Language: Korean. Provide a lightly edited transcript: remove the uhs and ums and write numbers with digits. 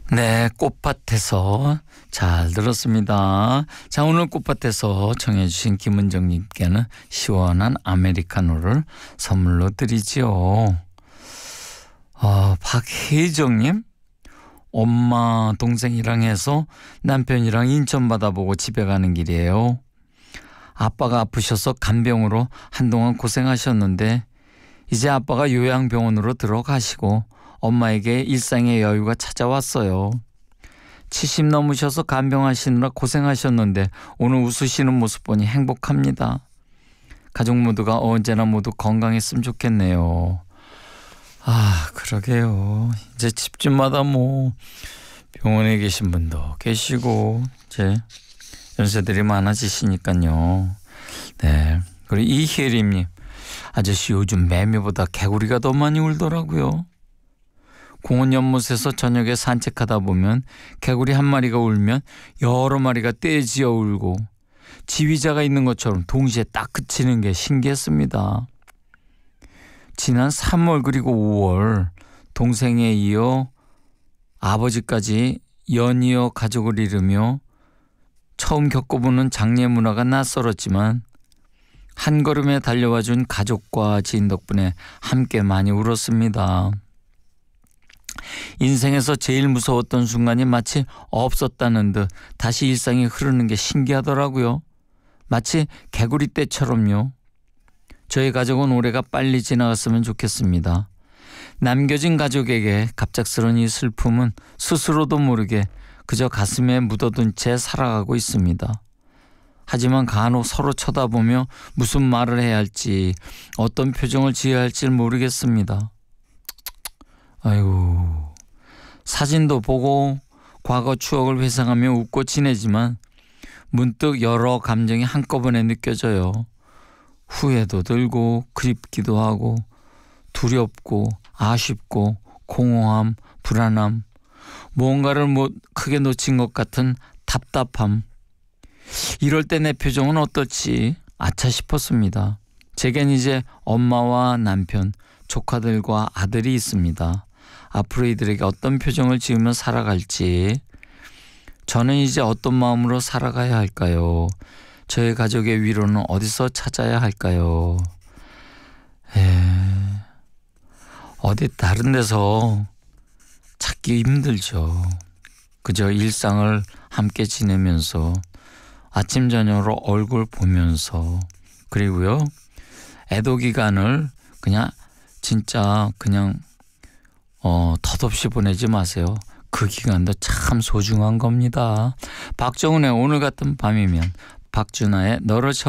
네, 꽃밭에서 잘 들었습니다. 자, 오늘 꽃밭에서 청해 주신 김은정님께는 시원한 아메리카노를 선물로 드리지요. 박혜정님, 엄마 동생이랑 해서 남편이랑 인천 바다 보고 집에 가는 길이에요. 아빠가 아프셔서 간병으로 한동안 고생하셨는데 이제 아빠가 요양병원으로 들어가시고 엄마에게 일상의 여유가 찾아왔어요. 70 넘으셔서 간병하시느라 고생하셨는데 오늘 웃으시는 모습 보니 행복합니다. 가족 모두가 언제나 모두 건강했으면 좋겠네요. 그러게요. 이제 집집마다 병원에 계신 분도 계시고 이제 연세들이 많아지시니까요. 네. 그리고 이혜림님, 아저씨 요즘 매미보다 개구리가 더 많이 울더라고요. 공원 연못에서 저녁에 산책하다 보면 개구리 한 마리가 울면 여러 마리가 떼지어 울고 지휘자가 있는 것처럼 동시에 딱 그치는 게 신기했습니다. 지난 3월 그리고 5월 동생에 이어 아버지까지 연이어 가족을 이루며 처음 겪어보는 장례 문화가 낯설었지만 한 걸음에 달려와준 가족과 지인 덕분에 함께 많이 울었습니다. 인생에서 제일 무서웠던 순간이 마치 없었다는 듯 다시 일상이 흐르는 게 신기하더라고요. 마치 개구리 떼처럼요. 저희 가족은 올해가 빨리 지나갔으면 좋겠습니다. 남겨진 가족에게 갑작스러운 이 슬픔은 스스로도 모르게 그저 가슴에 묻어둔 채 살아가고 있습니다. 하지만 간혹 서로 쳐다보며 무슨 말을 해야 할지 어떤 표정을 지어야 할지 모르겠습니다. 아이고, 사진도 보고 과거 추억을 회상하며 웃고 지내지만 문득 여러 감정이 한꺼번에 느껴져요. 후회도 들고 그립기도 하고 두렵고 아쉽고 공허함, 불안함, 무언가를 크게 놓친 것 같은 답답함. 이럴 때 내 표정은 어떨지 아차 싶었습니다. 제겐 이제 엄마와 남편, 조카들과 아들이 있습니다. 앞으로 이들에게 어떤 표정을 지으며 살아갈지, 저는 이제 어떤 마음으로 살아가야 할까요? 저의 가족의 위로는 어디서 찾아야 할까요? 어디 다른 데서 찾기 힘들죠. 그저 일상을 함께 지내면서 아침 저녁으로 얼굴 보면서, 그리고요 애도 기간을 진짜 덧없이 보내지 마세요. 그 기간도 참 소중한 겁니다. 박정훈의 오늘 같은 밤이면, 박준하의 너를